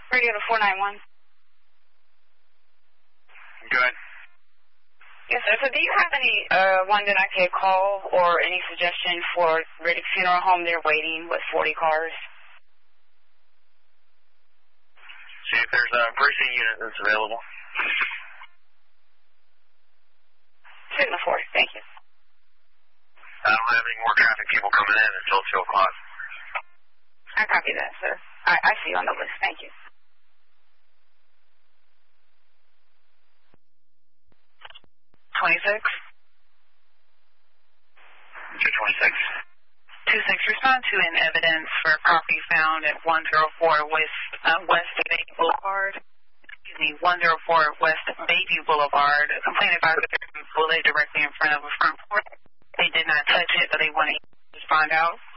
Radio to 491. Go ahead. Yes, sir. So do you have any one that I could call or any suggestion for Riddick Funeral Home? They're waiting with 40 cars. See if there's a emergency unit that's available. Signal 4. Thank you. I don't have any more traffic people coming in until 2 o'clock. I copy that, sir. I see you on the list. Thank you. 26. 226. 26, respond to an evidence for property found at 104 West Beatty Boulevard. 104 West Beatty Boulevard. A complaint about a bullet directly in front of a front porch. They did not touch it, but they want to respond out.